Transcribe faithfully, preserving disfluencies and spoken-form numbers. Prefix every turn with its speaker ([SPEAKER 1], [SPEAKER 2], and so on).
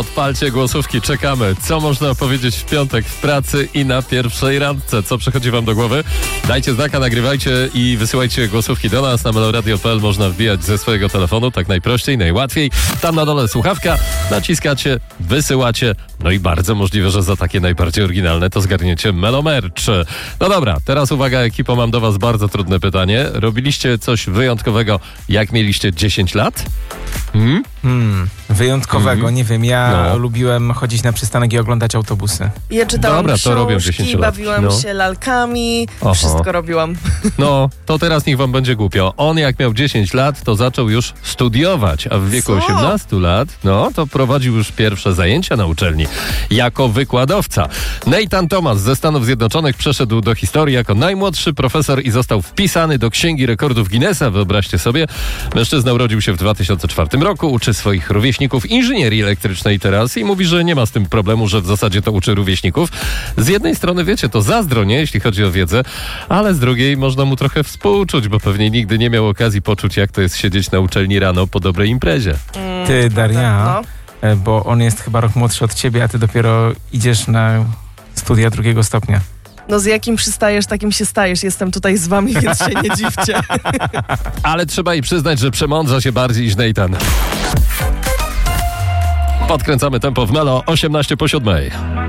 [SPEAKER 1] Odpalcie głosówki, czekamy. Co można powiedzieć w piątek w pracy i na pierwszej randce? Co przychodzi wam do głowy? Dajcie znaka, nagrywajcie i wysyłajcie głosówki do nas. Na meloradio kropka p l można wbijać ze swojego telefonu, tak najprościej, najłatwiej. Tam na dole słuchawka, naciskacie, wysyłacie. No i bardzo możliwe, że za takie najbardziej oryginalne to zgarniecie Melomerch. No dobra, teraz uwaga ekipo, mam do was bardzo trudne pytanie. Robiliście coś wyjątkowego, jak mieliście dziesięć lat? Hmm?
[SPEAKER 2] Hmm, wyjątkowego,
[SPEAKER 1] Mhm.
[SPEAKER 2] nie wiem, ja
[SPEAKER 1] No.
[SPEAKER 2] lubiłem chodzić na przystanek i oglądać autobusy.
[SPEAKER 3] Ja czytałam
[SPEAKER 1] Dobra, to robią
[SPEAKER 3] książki,
[SPEAKER 1] dziesięć lat.
[SPEAKER 3] bawiłam
[SPEAKER 1] No.
[SPEAKER 3] się lalkami,
[SPEAKER 1] Oho.
[SPEAKER 3] wszystko robiłam.
[SPEAKER 1] No, to teraz niech wam będzie głupio. On jak miał dziesięć lat, to zaczął już studiować, a w wieku
[SPEAKER 3] Co?
[SPEAKER 1] osiemnastu lat, no, to prowadził już pierwsze zajęcia na uczelni jako wykładowca. Nathan Thomas ze Stanów Zjednoczonych przeszedł do historii jako najmłodszy profesor i został wpisany do Księgi Rekordów Guinnessa. Wyobraźcie sobie, mężczyzna urodził się w dwa tysiące czwartym roku, uczy swoich rówieśników inżynierii elektrycznej teraz i mówi, że nie ma z tym problemu, że w zasadzie to uczy rówieśników. Z jednej strony, wiecie, to zazdro, nie, jeśli chodzi o wiedzę, ale z drugiej można mu trochę współczuć, bo pewnie nigdy nie miał okazji poczuć, jak to jest siedzieć na uczelni rano po dobrej imprezie.
[SPEAKER 3] Mm,
[SPEAKER 2] Ty, Daria,
[SPEAKER 3] no.
[SPEAKER 2] e, bo on jest chyba rok młodszy od ciebie, a ty dopiero idziesz na studia drugiego stopnia.
[SPEAKER 3] no z jakim przystajesz, takim się stajesz. Jestem tutaj z wami, więc się nie dziwcie.
[SPEAKER 1] Ale trzeba jej przyznać, że przemądrza się bardziej niż Nathan. Podkręcamy tempo w Melo, osiemnaście po siódmej.